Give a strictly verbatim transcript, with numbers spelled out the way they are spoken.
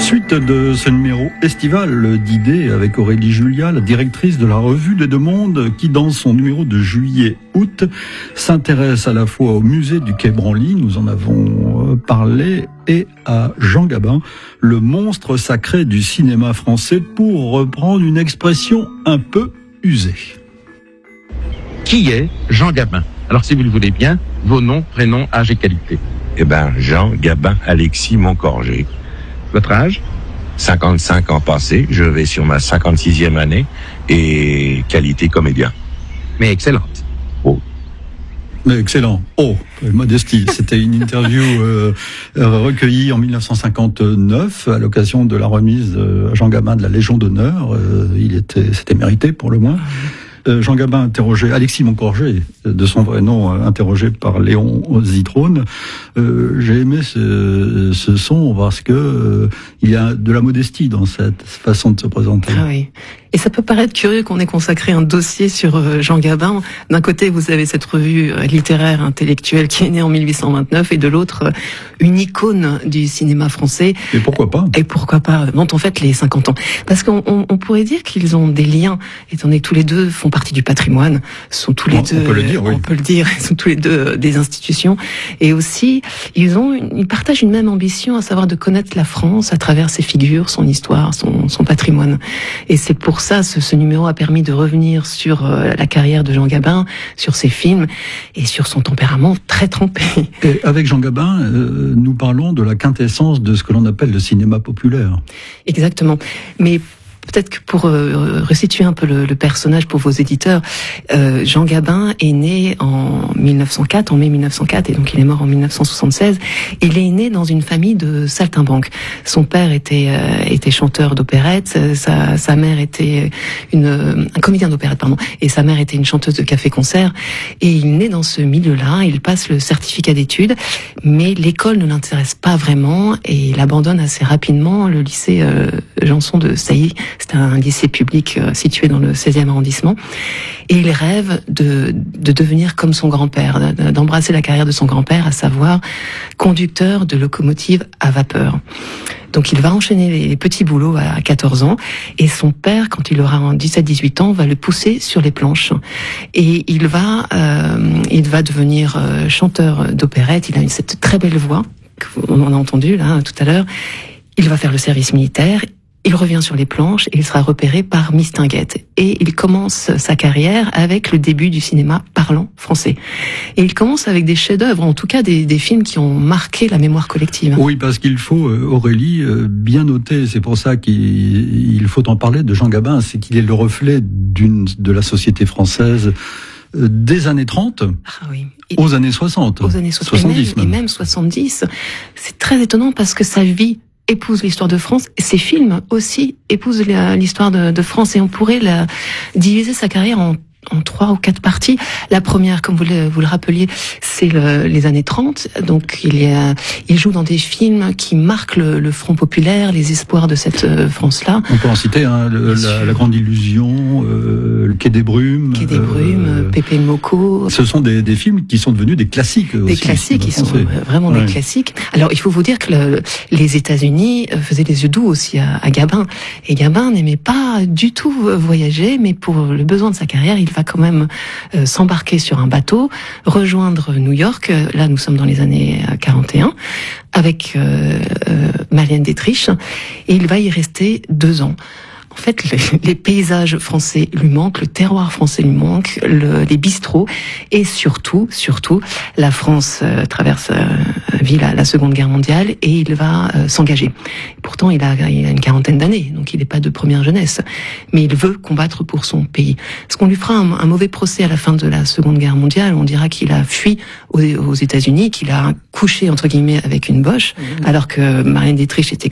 Suite de ce numéro estival d'idées avec Aurélie Julia, la directrice de la Revue des Deux Mondes, qui dans son numéro de juillet-août s'intéresse à la fois au musée du Quai Branly, nous en avons parlé, et à Jean Gabin, le monstre sacré du cinéma français, pour reprendre une expression un peu usée. Qui est Jean Gabin? Alors si vous le voulez bien, vos noms, prénoms, âge et qualité. Eh ben, Jean Gabin Alexis Moncorgé. Votre âge? cinquante-cinq ans passés, je vais sur ma cinquante-sixième année, et qualité comédien. Mais excellente. Oh. Mais excellent. Oh, modestie. C'était une interview euh, recueillie en mille neuf cent cinquante-neuf à l'occasion de la remise à Jean Gabin de la Légion d'honneur. Euh, il était, c'était mérité pour le moins. Euh, Jean Gabin interrogé, Alexis Moncorgé, de son vrai nom, euh, interrogé par Léon Zitrone. Euh, j'ai aimé ce, ce son parce que euh, il y a de la modestie dans cette façon de se présenter. Ah oui. Et ça peut paraître curieux qu'on ait consacré un dossier sur euh, Jean Gabin. D'un côté, vous avez cette revue euh, littéraire intellectuelle qui est née en mille huit cent vingt-neuf, et de l'autre, euh, une icône du cinéma français. Et pourquoi pas? Et pourquoi pas, dont on fête les cinquante ans. Parce qu'on on, on pourrait dire qu'ils ont des liens, étant donné que tous les deux font partie du patrimoine, sont tous les on, deux, on peut le dire, oui. on peut le dire, ils sont tous les deux euh, des institutions. Et aussi, ils ont, une, ils partagent une même ambition, à savoir de connaître la France à travers ses figures, son histoire, son, son patrimoine. Et c'est pour ça, ce, ce numéro a permis de revenir sur euh, la carrière de Jean Gabin, sur ses films et sur son tempérament très trempé. Et avec Jean Gabin, euh, nous parlons de la quintessence de ce que l'on appelle le cinéma populaire. Exactement. Mais peut-être que pour euh, restituer un peu le, le personnage pour vos éditeurs, euh, Jean Gabin est né en mille neuf cent quatre, en mai mille neuf cent quatre, et donc il est mort en mille neuf cent soixante-seize. Il est né dans une famille de saltimbanques. Son père était euh, était chanteur d'opérette, sa sa mère était une un comédien d'opérette pardon, et sa mère était une chanteuse de café-concert. Et il naît dans ce milieu-là. Il passe le certificat d'études, mais l'école ne l'intéresse pas vraiment et il abandonne assez rapidement le lycée euh, Janson de Sailly. C'est un lycée public euh, situé dans le seizième arrondissement. Et il rêve de, de devenir comme son grand-père, d'embrasser la carrière de son grand-père, à savoir conducteur de locomotive à vapeur. Donc il va enchaîner les petits boulots à quatorze ans, et son père, quand il aura dix-sept dix-huit ans, va le pousser sur les planches. Et il va, euh, il va devenir euh, chanteur d'opérette. Il a une, cette très belle voix, qu'on a entendu là tout à l'heure. Il va faire le service militaire. Il revient sur les planches et il sera repéré par Mistinguett. Et il commence sa carrière avec le début du cinéma parlant français. Et il commence avec des chefs-d'œuvre, en tout cas des, des films qui ont marqué la mémoire collective. Oui, parce qu'il faut, Aurélie, bien noter, c'est pour ça qu'il faut en parler de Jean Gabin, c'est qu'il est le reflet d'une, de la société française des années trente ah oui. aux années soixante. Aux années soixante, soixante-dix même, même. Et même soixante-dix. C'est très étonnant parce que sa vie épouse l'histoire de France, et ses films aussi épousent l'histoire de, de France, et on pourrait la, diviser sa carrière en en trois ou quatre parties. La première, comme vous le, vous le rappeliez, c'est le, les années trente. Donc, il, y a, il joue dans des films qui marquent le, le Front populaire, les espoirs de cette France-là. On peut en citer hein, le, la, la Grande Illusion, euh, le Quai des Brumes. Quai des Brumes, euh, Pépé le Moko. Ce sont des, des films qui sont devenus des classiques des aussi. Des classiques, qui sont vraiment ouais. des classiques. Alors, il faut vous dire que le, les États-Unis faisaient les yeux doux aussi à, à Gabin. Et Gabin n'aimait pas du tout voyager, mais pour le besoin de sa carrière, il va quand même euh, s'embarquer sur un bateau, rejoindre New York. Là, nous sommes dans les années quarante et un, avec euh, euh, Marlène Dietrich, et il va y rester deux ans. En fait, les, les paysages français lui manquent, le terroir français lui manque, le, les bistrots, et surtout, surtout, la France euh, traverse, euh, vit la, la Seconde Guerre mondiale, et il va euh, s'engager. Pourtant, il a, il a une quarantaine d'années, donc il n'est pas de première jeunesse, mais il veut combattre pour son pays. Est-ce qu'on lui fera un, un mauvais procès à la fin de la Seconde Guerre mondiale? On dira qu'il a fui aux, aux États-Unis, qu'il a couché entre guillemets avec une Boche, mmh. alors que Marlène Dietrich était